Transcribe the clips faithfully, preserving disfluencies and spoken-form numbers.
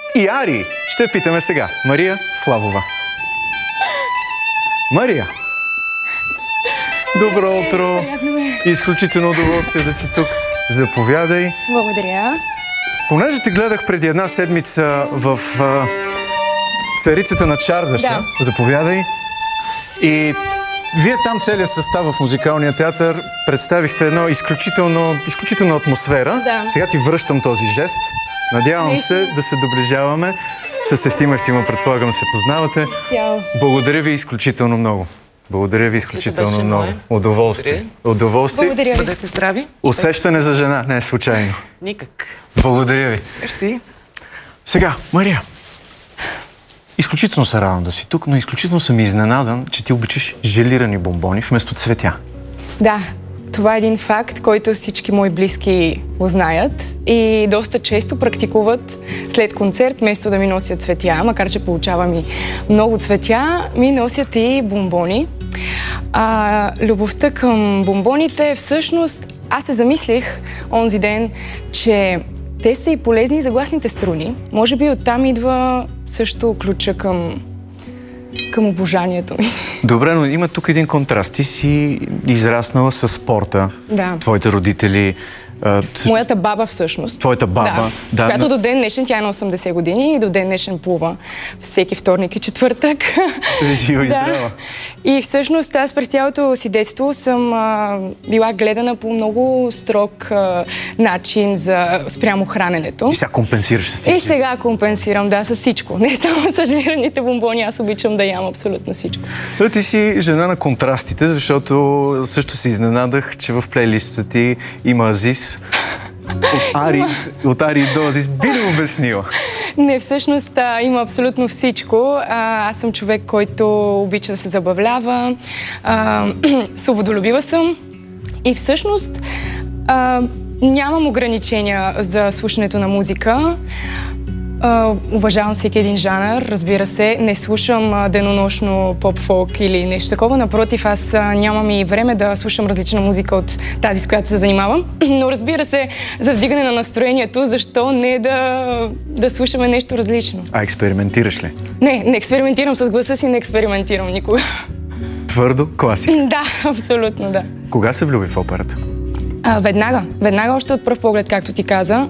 и Ари ще питаме сега. Мария Славова. Мария! Добро утро! Изключително удоволствие да си тук. Заповядай. Благодаря. Понеже те гледах преди една седмица в а, Царицата на Чардаша, да. Заповядай. И вие там целият състав в музикалния театър представихте едно изключително, изключителна атмосфера. Да. Сега ти връщам този жест. Надявам се да се доближаваме. С Евтима Евтима, предполагам, се познавате. Цяло. Благодаря ви изключително много. Благодаря ви изключително беше много. мое. Удоволствие. Удоволствие. Благодаря ви. Бъдете здрави. Усещане за жена, не е случайно. Никак. Благодаря ви. Мерси. Сега, Мария, изключително се радвам да си тук, но изключително съм изненадан, че ти обичаш желирани бомбони вместо цветя. Да, това е един факт, който всички мои близки го знаят и доста често практикуват след концерт, вместо да ми носят цветя, макар че получавам и много цветя, ми носят и бомбони. А, любовта към бомбоните, всъщност, аз се замислих онзи ден, че те са и полезни за гласните струни. Може би оттам идва също ключа към, към обожанието ми. Добре, но има тук един контраст. Ти си израснала със спорта. Да. Твоите родители... А, също... Моята баба всъщност. Твоята баба. Да. Да, която но... до ден днешен, тя е на осемдесет години и до ден днешен плува всеки вторник и четвъртък. Жива и здрава. Да. И всъщност аз през цялото си детство съм а, била гледана по много строг а, начин за спрямо храненето. И сега компенсираш с тях. И сега компенсирам, да, с всичко. Не само с жираните бомбони, аз обичам да ям абсолютно всичко. Да, ти си жена на контрастите, защото също се изненадах, че в плейлиста ти има Азис. От Ари, от Ари до Азис. Би ли обяснила? Не, всъщност а, има абсолютно всичко. А, аз съм човек, който обича да се забавлява. А, свободолюбива съм. И всъщност а, нямам ограничения за слушането на музика. Uh, уважавам всеки един жанр, разбира се. Не слушам uh, денонощно поп-фолк или нещо такова. Напротив, аз uh, нямам и време да слушам различна музика от тази, с която се занимавам. Но разбира се, за вдигане на настроението, защо не да, да слушаме нещо различно? А експериментираш ли? Не, не експериментирам с гласа си, не експериментирам никога. Твърдо класика? Да, абсолютно, да. Кога се влюби в операта? Uh, веднага. Веднага, още от пръв поглед, както ти каза.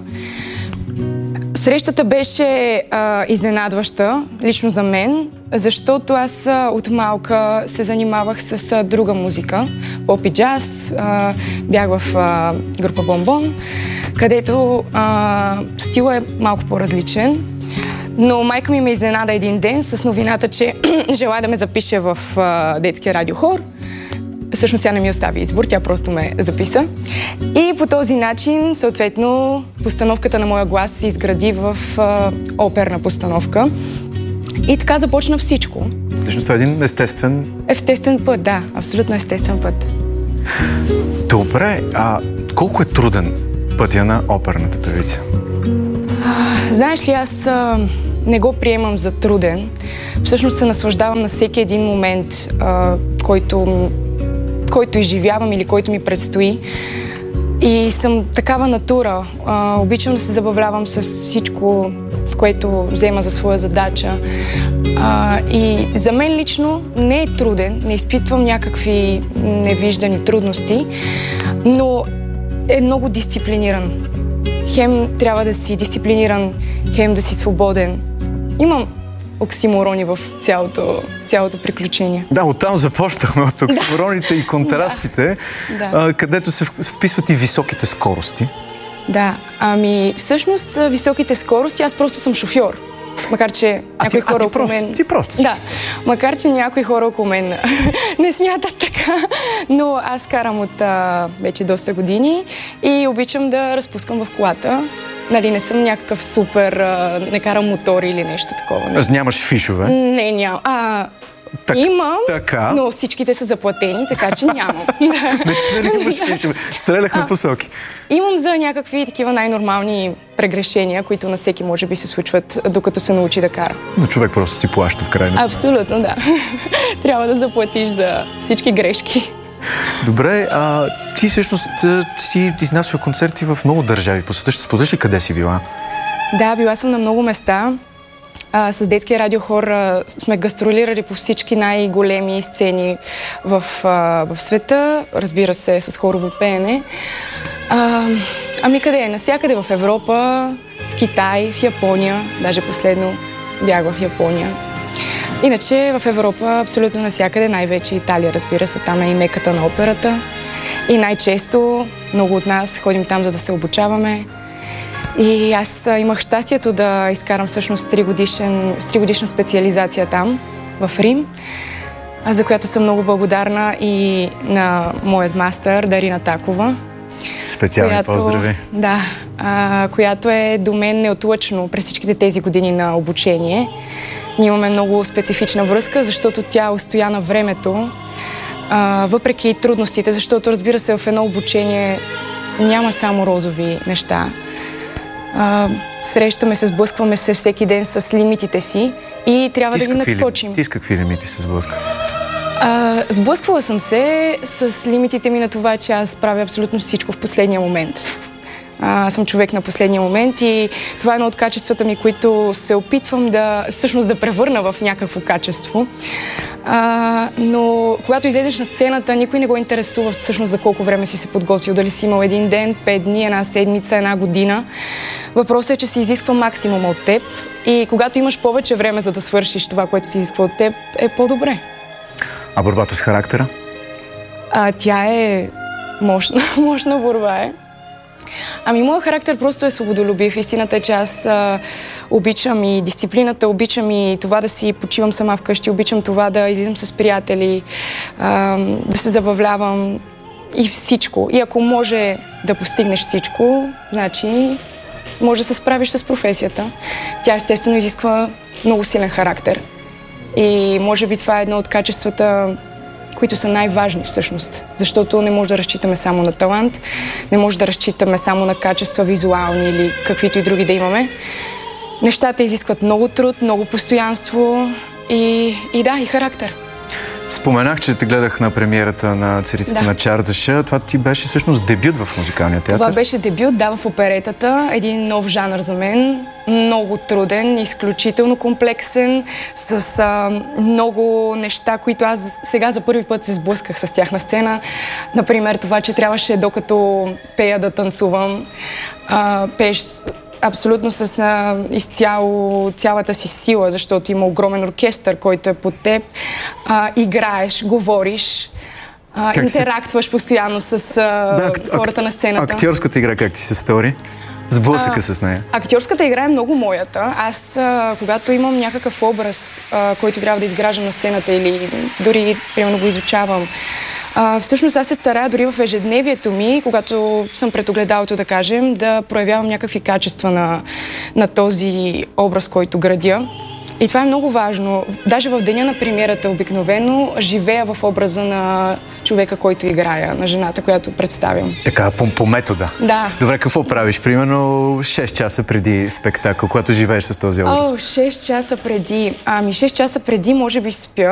Срещата беше а, изненадваща, лично за мен, защото аз а, от малка се занимавах с а, друга музика, поп и джаз. А, бях в а, група Бомбон, където а, стила е малко по-различен. Но майка ми ме изненада един ден с новината, че желая да ме запише в а, детския радиохор. Всъщност тя не ми остави избор, тя просто ме записа. И по този начин, съответно, постановката на моя глас се изгради в а, оперна постановка. И така започна всичко. Всъщност това е един естествен... Естествен път, да. Абсолютно естествен път. Добре, а колко е труден пътя на оперната певица? А, знаеш ли, аз а, не го приемам за труден. Всъщност се наслаждавам на всеки един момент, а, който... който изживявам или който ми предстои. И съм такава натура. А, обичам да се забавлявам с всичко, в което взема за своя задача. А, и за мен лично не е труден, не изпитвам някакви невиждани трудности, но е много дисциплиниран. Хем трябва да си дисциплиниран, хем да си свободен. Имам оксиморони в цялото, цялото приключение. Да, оттам започнахме, от оксимороните и контрастите, да. а, където се вписват и високите скорости. Да, ами всъщност високите скорости, аз просто съм шофьор. Макар че а някои ти, хора а ти около просто, мен... Ти просто си. Да, макар че някои хора около мен не смятат така, но аз карам от а, вече доста години и обичам да разпускам в колата. Нали, не съм някакъв супер, а, не карам мотори или нещо такова. Аз нямаш фишове? Не, нямам. А, так, имам, така. но всичките са заплатени, така че нямам. Наистина ли имаш фишове? Стрелях на посоки. Имам за някакви такива най-нормални прегрешения, които на всеки може би се случват, докато се научи да кара. Но човек просто си плаща в крайна. Абсолютно, да. Трябва да заплатиш за всички грешки. Добре, а ти всъщност си изнасял концерти в много държави по света. Ще споделиш ли къде си била? Да, била съм на много места. А, с детския радиохор а, сме гастролирали по всички най-големи сцени в, а, в света, разбира се, с хорово пеене. А, ами къде е? Насякъде в Европа, в Китай, в Япония, даже последно бях в Япония. Иначе в Европа абсолютно навсякъде, най-вече Италия, разбира се, там е и меката на операта. И най-често много от нас ходим там, за да се обучаваме. И аз имах щастието да изкарам всъщност тригодишна специализация там, в Рим, за която съм много благодарна и на моят мастър Дарина Такова. Специални която, поздрави! Да, а, която е до мен неотлъчно през всичките тези години на обучение. Ние имаме много специфична връзка, защото тя устоя на времето, а, въпреки трудностите, защото, разбира се, в едно обучение няма само розови неща. А, срещаме се, сблъскваме се всеки ден с лимитите си и трябва да ги надскочим. Ти с какви лимити се сблъсква? А, сблъсквала съм се с лимитите ми на това, че аз правя абсолютно всичко в последния момент. Аз съм човек на последния момент и това е едно от качествата ми, които се опитвам да, всъщност да превърна в някакво качество. А, но когато излезеш на сцената, никой не го интересува всъщност за колко време си се подготвил. Дали си имал един ден, пет дни, една седмица, една година. Въпросът е, че се изисква максимум от теб и когато имаш повече време за да свършиш това, което се изисква от теб, е по-добре. А борбата с характера? А, тя е мощна, мощна борба е. Ами, моят характер просто е свободолюбив. Истината е, че аз а, обичам и дисциплината, обичам и това да си почивам сама вкъщи, обичам това да излизам с приятели, а, да се забавлявам и всичко. И ако може да постигнеш всичко, значи може да се справиш с професията. Тя естествено изисква много силен характер. И може би това е едно от качествата, които са най-важни всъщност, защото не може да разчитаме само на талант, не може да разчитаме само на качества визуални или каквито и други да имаме. Нещата изискват много труд, много постоянство и, и да, и характер. Споменах, че те гледах на премиерата на Цариците да. на Чардаша. Това ти беше всъщност дебют в музикалния театър? Това беше дебют, да, в оперетата. Един нов жанр за мен. Много труден, изключително комплексен, с а, много неща, които аз сега за първи път се сблъсках с тях на сцена. Например, това, че трябваше докато пея да танцувам. А, пееш абсолютно с а, изцяло цялата си сила, защото има огромен оркестър, който е под теб. А, играеш, говориш, а, интерактваш се... постоянно с а, да, хората ак... на сцената. Актьорската игра как ти се стори? Сблъсъка а, с нея. Актьорската игра е много моята. Аз, а, когато имам някакъв образ, а, който трябва да изграждам на сцената или дори, примерно, го изучавам, а, всъщност аз се старая дори в ежедневието ми, когато съм пред огледалото, да кажем, да проявявам някакви качества на, на този образ, който градя. И това е много важно. Даже в деня на премиерата обикновено живея в образа на човека, който играя, на жената, която представям. Така, по, по метода. Да. Добре, какво правиш? Примерно шест часа преди спектакъл, когато живееш с този образ? О, шест часа преди. Ами шест часа преди може би спя.